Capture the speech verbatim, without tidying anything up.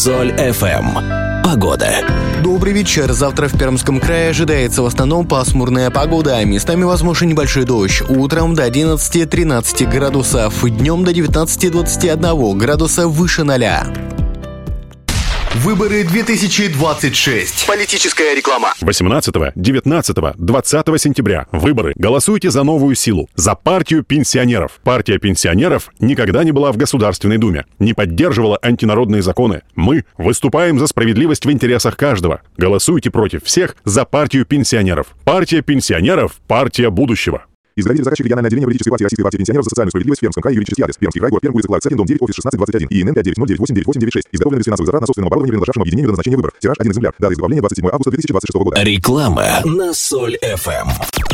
Соль эф эм. Погода. Добрый вечер. Завтра в Пермском крае ожидается в основном пасмурная погода. Местами возможен небольшой дождь. Утром до одиннадцати-тринадцати градусов. Днем до девятнадцати-двадцати одного градуса выше ноля. Выборы две тысячи двадцать шесть. Политическая реклама. восемнадцатого, девятнадцатого, двадцатого сентября. Выборы. Голосуйте за новую силу. За партию пенсионеров. Партия пенсионеров никогда не была в Государственной Думе. Не поддерживала антинародные законы. Мы выступаем за справедливость в интересах каждого. Голосуйте против всех за партию пенсионеров. Партия пенсионеров. Партия будущего. Изготовитель заказчик региональное отделение политической партии Российской партии пенсионеров за социальную справедливость в Пермском крае, юридический адрес. Пермский край, город Пермь, улица Кларксетин, дом девять, офис шестнадцать двадцать один. ИНН пять девять ноль девять восемь девять восемь девять шесть. Изготовлено без финансовых затрат на собственном оборудовании, принадлежавшему объединению до назначения выборов. Тираж один экземпляр. Дата изготовления двадцать седьмого августа две тысячи двадцать шестого года. Реклама на Соль эф эм.